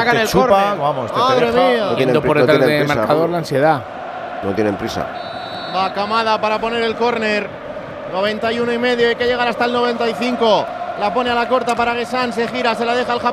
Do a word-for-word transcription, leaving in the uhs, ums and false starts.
sacan te el chupa, córner. vamos, te, te Madre deja mía. No tienen yendo pri- por no detrás tienen del prisa, marcador vamos. la ansiedad. No tienen prisa. Va Camada para poner el córner. noventa y uno y medio, hay que llegar hasta el noventa y cinco. La pone a la corta para Guessán, se gira, se la deja al japonés.